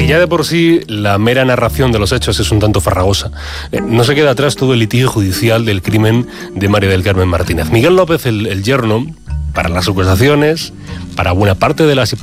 Si ya de por sí la mera narración de los hechos es un tanto farragosa, no se queda atrás todo el litigio judicial del crimen de María del Carmen Martínez. Miguel López, el yerno, para las acusaciones, para buena parte de las